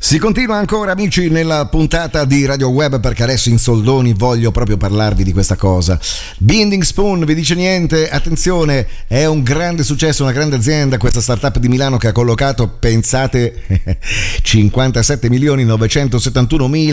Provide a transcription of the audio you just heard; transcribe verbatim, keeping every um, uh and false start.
Si continua ancora, amici, nella puntata di Radio Web, perché adesso in soldoni voglio proprio parlarvi di questa cosa. Bending Spoon vi dice niente? Attenzione, è un grande successo, una grande azienda, questa startup di Milano che ha collocato, pensate, cinquantasette milioni novecentosettantuno mila